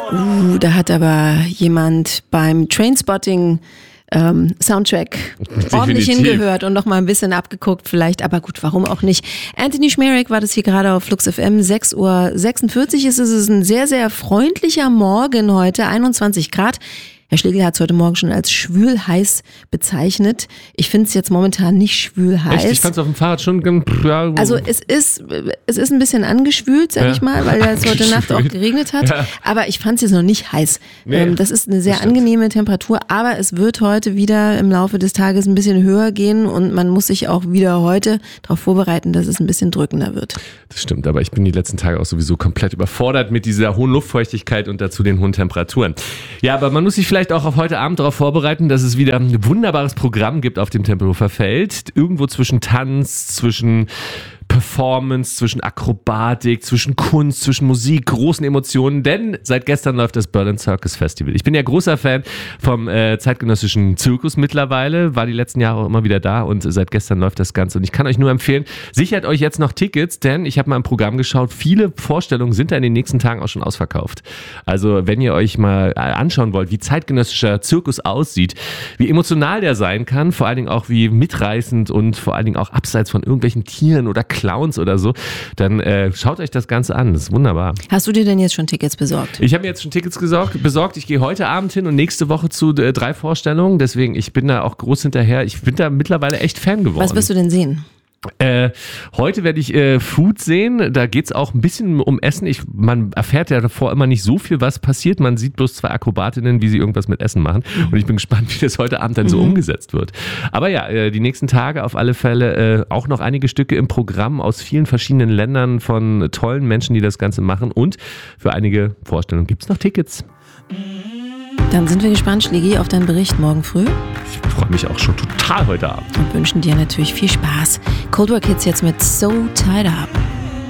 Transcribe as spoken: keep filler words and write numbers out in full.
Uh, da hat aber jemand beim Trainspotting ähm, Soundtrack ordentlich hingehört und noch mal ein bisschen abgeguckt vielleicht, aber gut, warum auch nicht. Anthony Schmerek war das hier gerade auf Flux F M, sechs Uhr sechsundvierzig ist es, es ist ein sehr, sehr freundlicher Morgen heute, einundzwanzig Grad. Herr Schlegel hat es heute Morgen schon als schwül-heiß bezeichnet. Ich finde es jetzt momentan nicht schwül-heiß. Echt? Ich fand es auf dem Fahrrad schon... Ja. Also es ist, es ist ein bisschen angeschwült, sag ja. ich mal, weil es heute Nacht auch geregnet hat. Ja. Aber ich fand es jetzt noch nicht heiß. Nee, das ist eine sehr angenehme Temperatur, aber es wird heute wieder im Laufe des Tages ein bisschen höher gehen und man muss sich auch wieder heute darauf vorbereiten, dass es ein bisschen drückender wird. Das stimmt, aber ich bin die letzten Tage auch sowieso komplett überfordert mit dieser hohen Luftfeuchtigkeit und dazu den hohen Temperaturen. Ja, aber man muss sich vielleicht auch auf heute Abend darauf vorbereiten, dass es wieder ein wunderbares Programm gibt auf dem Tempelhofer Feld. Irgendwo zwischen Tanz, zwischen Performance, zwischen Akrobatik, zwischen Kunst, zwischen Musik, großen Emotionen, denn seit gestern läuft das Berlin Circus Festival. Ich bin ja großer Fan vom äh, zeitgenössischen Zirkus mittlerweile, war die letzten Jahre auch immer wieder da und seit gestern läuft das Ganze und ich kann euch nur empfehlen, sichert euch jetzt noch Tickets, denn ich habe mal im Programm geschaut, viele Vorstellungen sind da in den nächsten Tagen auch schon ausverkauft. Also wenn ihr euch mal anschauen wollt, wie zeitgenössischer Zirkus aussieht, wie emotional der sein kann, vor allen Dingen auch wie mitreißend und vor allen Dingen auch abseits von irgendwelchen Tieren oder Clowns oder so, dann äh, schaut euch das Ganze an. Das ist wunderbar. Hast du dir denn jetzt schon Tickets besorgt? Ich habe mir jetzt schon Tickets gesorgt, besorgt. Ich gehe heute Abend hin und nächste Woche zu äh, drei Vorstellungen. Deswegen, ich bin da auch groß hinterher. Ich bin da mittlerweile echt Fan geworden. Was wirst du denn sehen? Äh, heute werde ich äh, Food sehen, da geht es auch ein bisschen um Essen. Ich, man erfährt ja davor immer nicht so viel, was passiert. Man sieht bloß zwei Akrobatinnen, wie sie irgendwas mit Essen machen. Mhm. Und ich bin gespannt, wie das heute Abend dann so mhm. umgesetzt wird. Aber ja, äh, die nächsten Tage auf alle Fälle äh, auch noch einige Stücke im Programm aus vielen verschiedenen Ländern von tollen Menschen, die das Ganze machen. Und für einige Vorstellungen gibt es noch Tickets. Dann sind wir gespannt, Schlägi, auf deinen Bericht morgen früh. Ich freue mich auch schon total heute Abend. Und wünschen dir natürlich viel Spaß. Cold War Kids jetzt mit So Tied Up.